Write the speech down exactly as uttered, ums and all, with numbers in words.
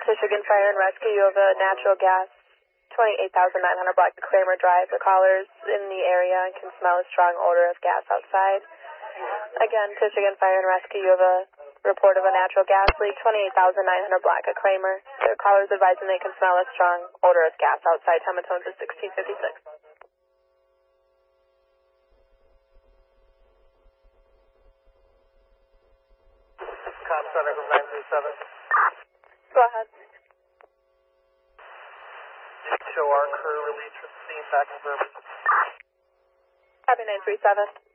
Michigan Fire and Rescue. You have a natural gas, twenty-eight thousand nine hundred block of Kramer Drive. The caller's in the area and can smell a strong odor of gas outside. Again, Michigan Fire and Rescue. You have a report of a natural gas leak, twenty-eight thousand nine hundred block of Kramer. The caller's advising they can smell a strong odor of gas outside. Time of tones is sixteen fifty-six. Com Center from nine three seven. Go ahead. Show our crew release from the scene, back and verbal. Copy nine three seven.